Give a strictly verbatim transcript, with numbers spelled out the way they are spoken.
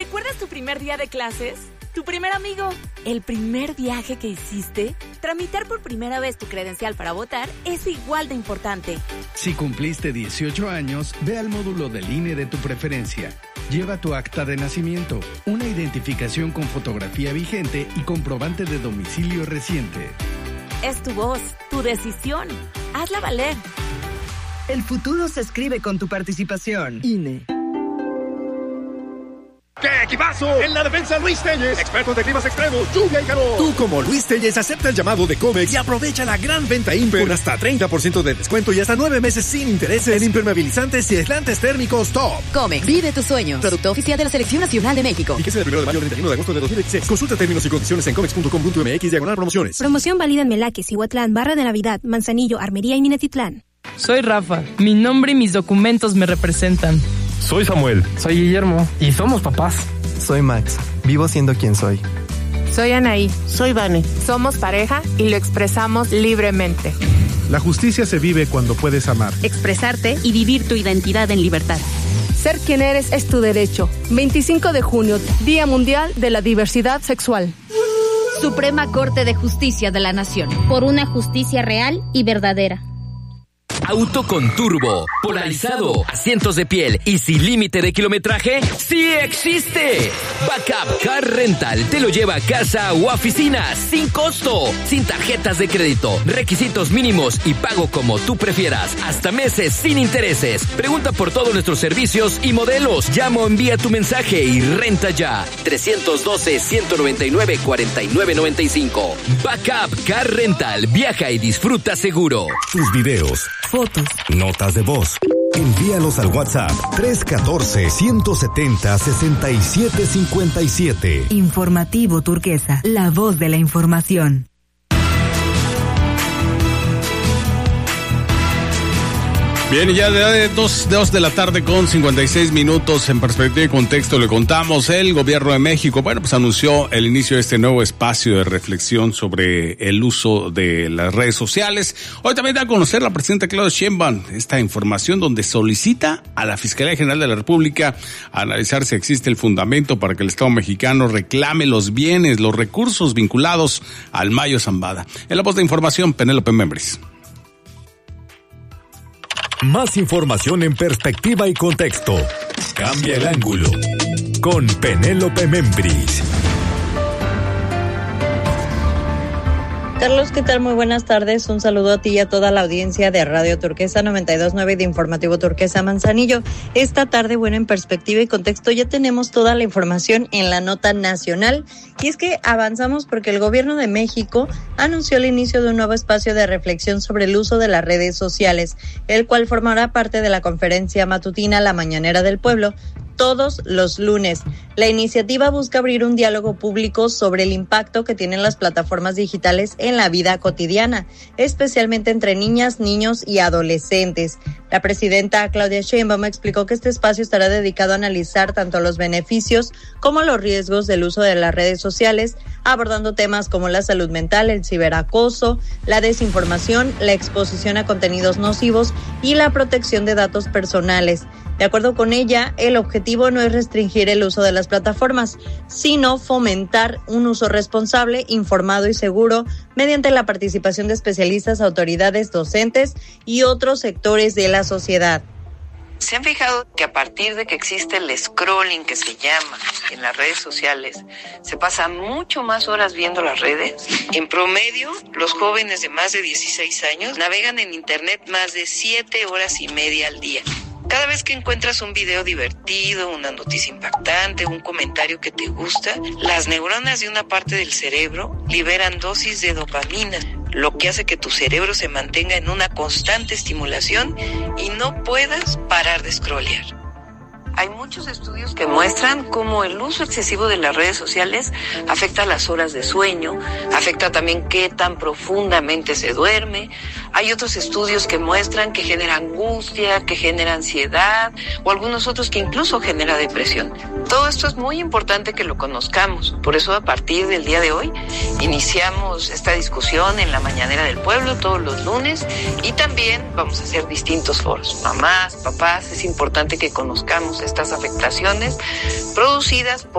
¿Recuerdas tu primer día de clases? ¿Tu primer amigo? ¿El primer viaje que hiciste? Tramitar por primera vez tu credencial para votar es igual de importante. Si cumpliste dieciocho años, ve al módulo del I N E de tu preferencia. Lleva tu acta de nacimiento, una identificación con fotografía vigente y comprobante de domicilio reciente. Es tu voz, tu decisión. Hazla valer. El futuro se escribe con tu participación. I N E. ¡Qué equipazo! En la defensa, Luis Telles, expertos de climas extremos, lluvia y calor. Tú, como Luis Telles, acepta el llamado de Comex y aprovecha la gran venta Imper con hasta treinta por ciento de descuento y hasta nueve meses sin intereses en impermeabilizantes y aislantes térmicos top. Comex, vive tus sueños. Producto oficial de la Selección Nacional de México. Fíjese del primero de mayo al treinta y uno de agosto de dos mil dieciséis. Consulta términos y condiciones en comex punto com punto m x diagonal promociones. Promoción válida en Melaques, Cihuatlán, Barra de Navidad, Manzanillo, Armería y Minatitlán. Soy Rafa. Mi nombre y mis documentos me representan. Soy Samuel. Soy Guillermo. Y somos papás. Soy Max. Vivo siendo quien soy. Soy Anaí. Soy Vane. Somos pareja y lo expresamos libremente. La justicia se vive cuando puedes amar, expresarte y vivir tu identidad en libertad. Ser quien eres es tu derecho. veinticinco de junio, Día Mundial de la Diversidad Sexual. Suprema Corte de Justicia de la Nación. Por una justicia real y verdadera. Auto con turbo, polarizado, asientos de piel y sin límite de kilometraje, ¡sí existe! Backup Car Rental te lo lleva a casa o a oficina sin costo, sin tarjetas de crédito, requisitos mínimos y pago como tú prefieras, hasta meses sin intereses. Pregunta por todos nuestros servicios y modelos. Llama o envía tu mensaje y renta ya. trescientos doce, ciento noventa y nueve, cuarenta y nueve noventa y cinco. Backup Car Rental. Viaja y disfruta seguro. Tus videos, fotos, notas de voz. Envíalos al WhatsApp tres uno cuatro, uno siete cero, seis siete cinco siete. Informativo Turquesa, la voz de la información. Bien, y ya de dos, dos de la tarde con cincuenta y seis minutos, en perspectiva y contexto le contamos, el gobierno de México, bueno, pues anunció el inicio de este nuevo espacio de reflexión sobre el uso de las redes sociales. Hoy también da a conocer la presidenta Claudia Sheinbaum esta información donde solicita a la Fiscalía General de la República analizar si existe el fundamento para que el Estado mexicano reclame los bienes, los recursos vinculados al Mayo Zambada. En la voz de información, Penélope Membris. Más información en perspectiva y contexto. Cambia el ángulo. Con Penélope Membris. Carlos, ¿qué tal? Muy buenas tardes. Un saludo a ti y a toda la audiencia de Radio Turquesa noventa y dos punto nueve y de Informativo Turquesa Manzanillo. Esta tarde, bueno, en perspectiva y contexto, ya tenemos toda la información en la nota nacional. Y es que avanzamos porque el gobierno de México anunció el inicio de un nuevo espacio de reflexión sobre el uso de las redes sociales, el cual formará parte de la conferencia matutina La Mañanera del Pueblo, todos los lunes. La iniciativa busca abrir un diálogo público sobre el impacto que tienen las plataformas digitales en la vida cotidiana, especialmente entre niñas, niños y adolescentes. La presidenta Claudia Sheinbaum explicó que este espacio estará dedicado a analizar tanto los beneficios como los riesgos del uso de las redes sociales, abordando temas como la salud mental, el ciberacoso, la desinformación, la exposición a contenidos nocivos y la protección de datos personales. De acuerdo con ella, el objetivo no es restringir el uso de las plataformas, sino fomentar un uso responsable, informado y seguro mediante la participación de especialistas, autoridades, docentes y otros sectores de la sociedad. ¿Se han fijado que a partir de que existe el scrolling, que se llama, en las redes sociales, se pasa mucho más horas viendo las redes? En promedio, los jóvenes de más de dieciséis años navegan en internet más de siete horas y media al día. Cada vez que encuentras un video divertido, una noticia impactante, un comentario que te gusta, las neuronas de una parte del cerebro liberan dosis de dopamina, lo que hace que tu cerebro se mantenga en una constante estimulación y no puedas parar de scrollear. Hay muchos estudios que muestran cómo el uso excesivo de las redes sociales afecta las horas de sueño, afecta también qué tan profundamente se duerme. Hay otros estudios que muestran que genera angustia, que genera ansiedad o algunos otros que incluso genera depresión. Todo esto es muy importante que lo conozcamos. Por eso a partir del día de hoy iniciamos esta discusión en la Mañanera del Pueblo todos los lunes y también vamos a hacer distintos foros. Mamás, papás, es importante que conozcamos estas afectaciones producidas por